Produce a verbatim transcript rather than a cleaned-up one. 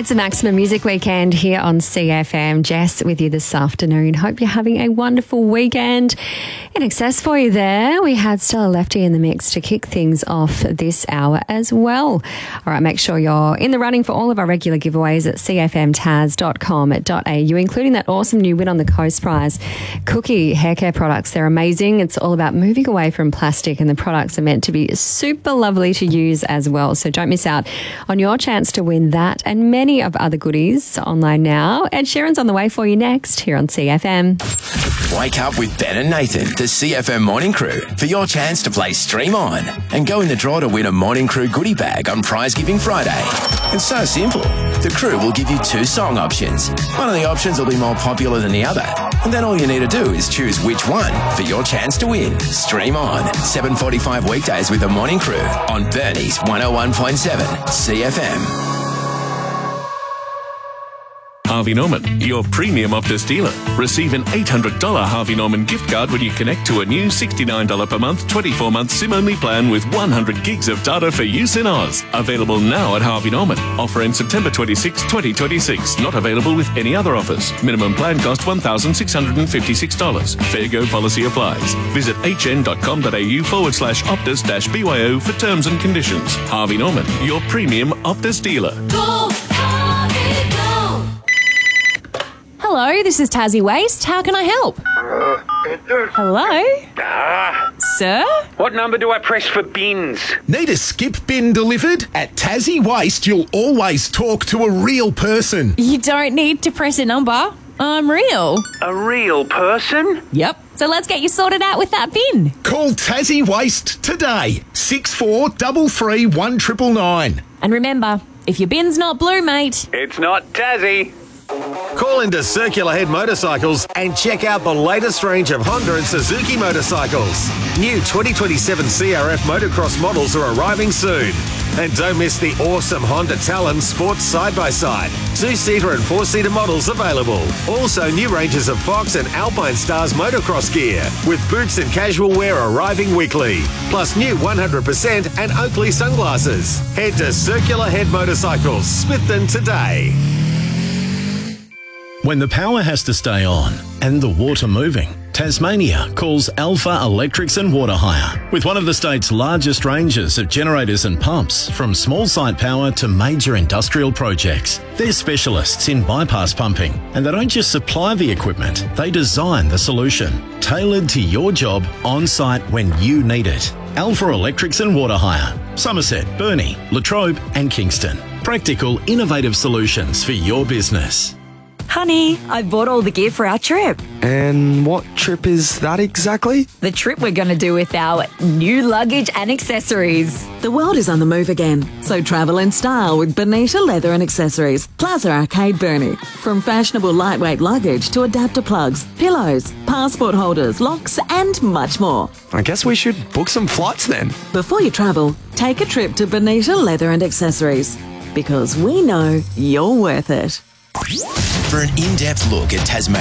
It's a Maximum Music Weekend here on C F M. Jess with you this afternoon. Hope you're having a wonderful weekend. In excess for you there, we had Stella Lefty in the mix to kick things off this hour as well. All right, make sure you're in the running for all of our regular giveaways at c f m taz dot com dot a u, including that awesome new Win on the Coast prize. Cookie hair care products, they're amazing. It's all about moving away from plastic, and the products are meant to be super lovely to use as well. So don't miss out on your chance to win that and many of other goodies online now. Ed Sheeran's on the way for you next here on C F M. Wake up with Ben and Nathan, the C F M Morning Crew, for your chance to play Stream On and go in the draw to win a Morning Crew goodie bag on Prize Giving Friday. It's so simple. The crew will give you two song options. One of the options will be more popular than the other, and then all you need to do is choose which one for your chance to win. Stream On, seven forty-five weekdays with the Morning Crew on Burnie's one oh one point seven C F M. Harvey Norman, your premium Optus dealer. Receive an eight hundred dollars Harvey Norman gift card when you connect to a new sixty-nine dollars per month, twenty-four month SIM-only plan with one hundred gigs of data for use in Oz. Available now at Harvey Norman. Offer ends September twenty-sixth, twenty twenty-six. Not available with any other offers. Minimum plan cost one thousand six hundred fifty-six dollars. Fair go policy applies. Visit hn.com.au forward slash Optus dash BYO for terms and conditions. Harvey Norman, your premium Optus dealer. Go, Harvey, go. Hello, this is Tassie Waste. How can I help? Uh, Hello? ah, Sir? what number do I press for bins? Need a skip bin delivered? At Tassie Waste, you'll always talk to a real person. You don't need to press a number. I'm real. A real person? Yep. So let's get you sorted out with that bin. Call Tassie Waste today. six four three three one nine nine nine. And remember, if your bin's not blue, mate, It's not Tassie. Call into Circular Head Motorcycles and check out the latest range of Honda and Suzuki motorcycles. New twenty twenty-seven C R F motocross models are arriving soon. And don't miss the awesome Honda Talon Sports Side-by-Side. Two-seater and four-seater models available. Also new ranges of Fox and Alpine Stars motocross gear, with boots and casual wear arriving weekly. Plus new one hundred percent and Oakley sunglasses. Head to Circular Head Motorcycles, Smithton today. When the power has to stay on and the water moving, Tasmania calls Alpha Electrics and Water Hire. With one of the state's largest ranges of generators and pumps, from small site power to major industrial projects. They're specialists in bypass pumping, and they don't just supply the equipment, they design the solution, tailored to your job on site when you need it. Alpha Electrics and Water Hire. Somerset, Burnie, Latrobe and Kingston. Practical, innovative solutions for your business. Honey, I bought all the gear for our trip. And what trip is that exactly? The trip we're going to do with our new luggage and accessories. The world is on the move again, so travel in style with Bonita Leather and Accessories, Plaza Arcade, Burnie. From fashionable lightweight luggage to adapter plugs, pillows, passport holders, locks and much more. I guess we should book some flights then. Before you travel, take a trip to Bonita Leather and Accessories, because we know you're worth it. For an in-depth look at Tasmania